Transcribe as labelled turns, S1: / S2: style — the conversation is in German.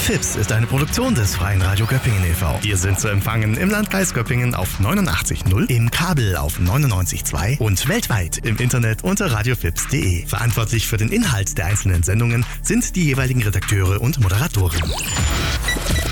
S1: FIPS ist eine Produktion des Freien Radio Göppingen e.V. Wir sind zu empfangen im Landkreis Göppingen auf 89.0, im Kabel auf 99.2 und weltweit im Internet unter radiofips.de. Verantwortlich für den Inhalt der einzelnen Sendungen sind die jeweiligen Redakteure und Moderatoren.